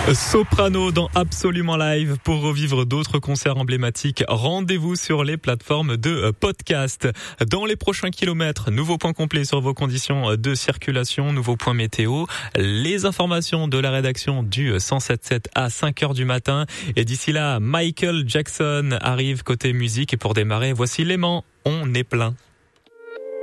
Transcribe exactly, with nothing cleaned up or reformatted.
Soprano dans Absolument Live. Pour revivre d'autres concerts emblématiques, rendez-vous sur les plateformes de podcast. Dans les prochains kilomètres, nouveau point complet sur vos conditions de circulation, nouveau point météo, les informations de la rédaction du cent sept virgule sept à cinq heures du matin. Et d'ici là, Michael Jackson arrive côté musique et pour démarrer, voici Léman, on est plein.